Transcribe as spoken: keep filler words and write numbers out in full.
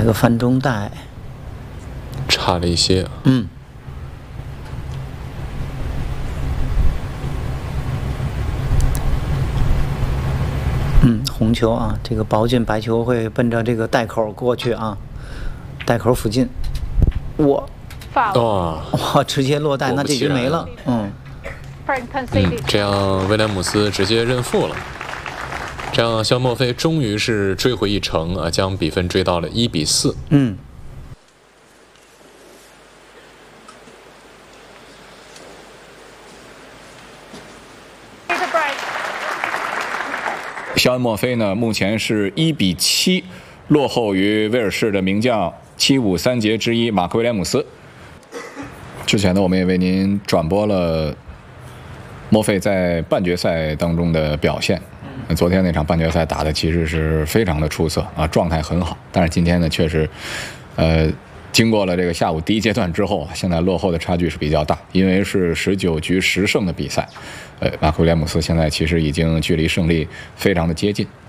来个翻中带， 差了一些。 嗯。嗯，红球啊，这个宝剑白球会奔着这个带口过去啊，带口附近，哇， 哇哇，直接落袋，那这局没了，嗯。 嗯，这样威廉姆斯直接认负了。这样，肖莫菲终于是追回一城啊，将比分追到了一比四。 嗯。 肖恩·莫菲呢，目前是一比七落后于威尔士的名将七五三杰之一马克·威廉姆斯。之前呢，我们也为您转播了莫菲在半决赛当中的表现。昨天那场半决赛打的其实是非常的出色啊，状态很好。但是今天呢，确实，呃，经过了这个下午第一阶段之后，现在落后的差距是比较大，因为是十九局十胜的比赛，呃，马克·威廉姆斯现在其实已经距离胜利非常的接近。